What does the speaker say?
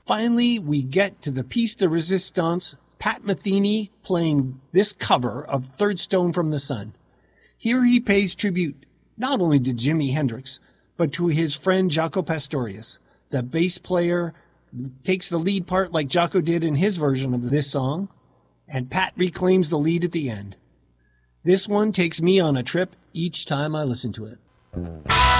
Finally, we get to the piece de resistance, Pat Metheny playing this cover of Third Stone from the Sun. Here he pays tribute not only to Jimi Hendrix, but to his friend Jaco Pastorius. The bass player takes the lead part like Jaco did in his version of this song, and Pat reclaims the lead at the end. This one takes me on a trip each time I listen to it.